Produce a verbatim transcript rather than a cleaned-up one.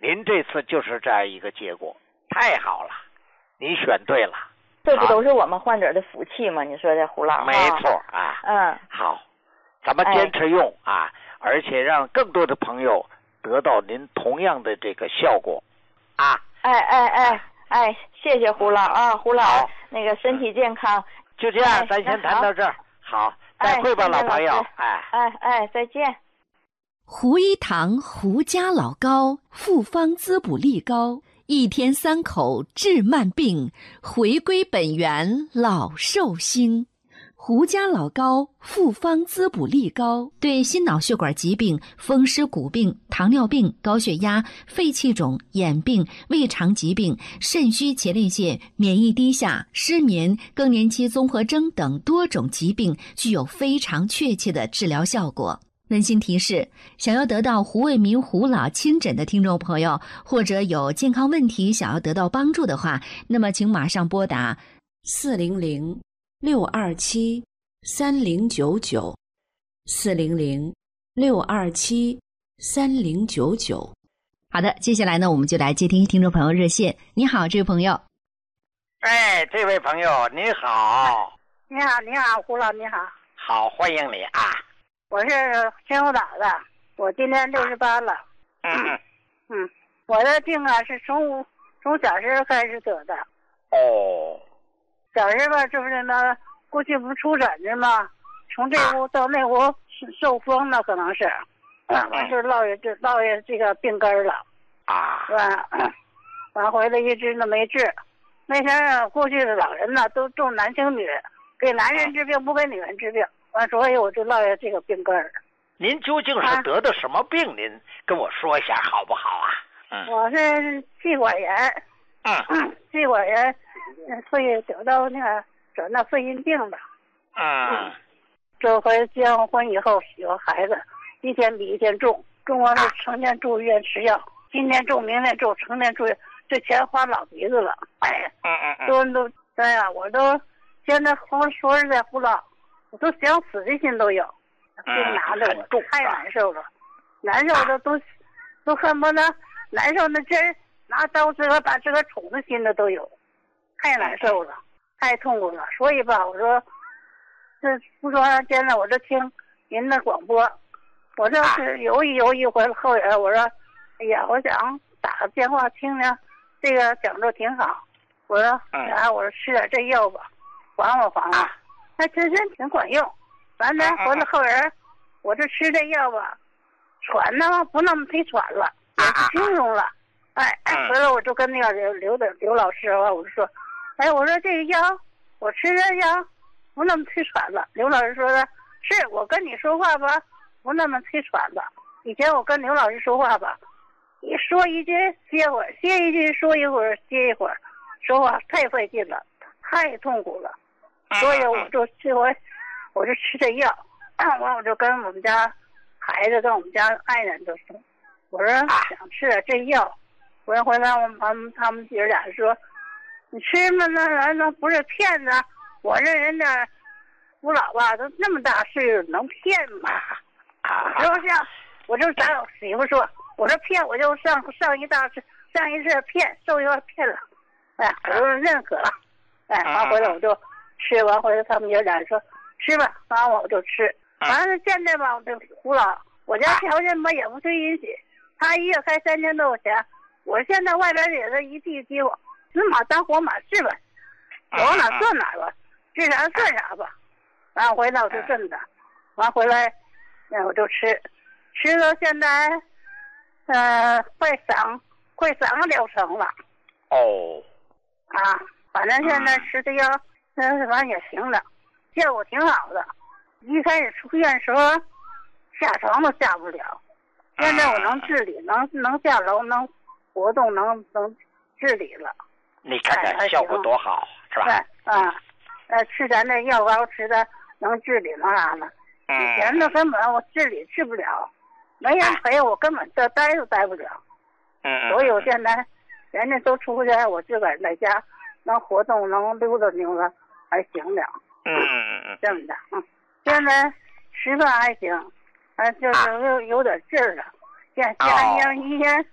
您这次就是这样一个结果，太好了，你选对了。 这不都是我们患者的福气吗？你说这胡老？ 没错啊。 嗯， 好，咱们坚持用、哎、啊，而且让更多的朋友得到您同样的这个效果啊。 哎哎哎哎，谢谢胡老啊，胡老那个身体健康。 就这样， 哎、 咱先谈到这儿。好，再会吧， 哎、 老朋友。 哎哎哎，再见。 胡一堂胡家老膏，复方滋补力高，一天三口治慢病，回归本源老寿星。胡家老膏复方滋补力高，对心脑血管疾病、风湿骨病、糖尿病、高血压、肺气肿、眼病、胃肠疾病、肾虚前列腺、免疫低下、失眠、更年期综合征等多种疾病具有非常确切的治疗效果。温馨提示：想要得到胡卫民胡老亲诊的听众朋友，或者有健康问题想要得到帮助的话，那么请马上拨打四零零六二七三零九九，四零零六二七三零九九。好的，接下来呢，我们就来接听听众朋友热线。你好，这位朋友。 哎，这位朋友你好。 你好，你好，胡老你好。 好，欢迎你啊。 我是青州岛的，我今年六十八了。 嗯嗯，我的病啊是从从小时候开始得的。 哦。 小时候吧，就是那过去不出诊的吗？从这屋到那屋受风了，可能是，完、嗯、就落下这落下这个病根了。 啊。 完，完回来一治那没治。那前过去的老人呢，都重男轻女，给男人治病不给女人治病。完，所以我就落下这个病根儿。 您究竟是得的什么病？啊、您跟我说一下好不好啊？嗯， 我是气管炎。 嗯， 嗯气管炎，肺得到那个得那肺炎病了。 嗯， 这回结完婚以后有孩子，一天比一天重，重完了成天住院吃药，今天重明天重，成天住院，这钱花老鼻子了。哎， 嗯嗯嗯， 都都哎呀，我都现在说说实在胡老。我都想死的心都有，病拿着我太难受了，难受的都都恨不得难受的针拿刀自个把自个捅的心的都有，太难受了，太痛苦了。所以吧，我说这不说现在我这听您的广播，我这是犹豫犹豫回了后人，我说哎呀，我想打个电话听听这个讲座挺好，我说然后我说吃点这药吧，缓缓缓缓。还真是挺管用，完了回了后人，我这吃这药吧，喘呢不那么忒喘了，也是轻松了。哎，回来我就跟那个刘刘的刘老师啊，我就说，哎，我说这个药，我吃这药不那么忒喘了。刘老师说的是，我跟你说话吧，不那么忒喘了。以前我跟刘老师说话吧，一说一句歇会儿，歇一句说一会儿，歇一会儿，说话太费劲了，太痛苦了。所以我就这回我就吃这药，完我就跟我们家孩子跟我们家爱人都说，我说想吃点这药，我回来我们他们他们姐俩说，你吃吗？那那不是骗子，我这人家胡老吧都那么大岁数能骗吗？啊，是不是？我就找我媳妇说，我说骗我就上上一大次上一次骗受一回骗了，哎，我就认可了，哎，完回来我就。吃完回来，他们爷俩说吃吧，完我就吃。完了现在吧，我这胡老，我家条件吧也不忒允许，他一月开三千多块钱，我现在外边也是一地鸡我，死马当活马是吧？往哪算哪吧，治啥算啥吧。完回来我就挣的，完回来，那我就吃，吃到现在，呃，快三快三个疗程了。 哦。 啊，反正现在吃的药。嗯，反正也行的，效果挺好的。一开始出院时候下床都下不了，现在我能自理，能能下楼，能活动，能能自理了。 你看看效果多好，是吧？ 对啊，呃，吃咱这药膏吃的能自理能啥的。以前呢根本我自理治不了，没人陪我根本这待都待不了。 嗯。 所以我现在人家都出去，我自个儿在家能活动，能溜达溜达。还行了， 嗯嗯嗯， 这么的，嗯，现在吃饭还行，啊，就是有有点劲儿了，现现在一天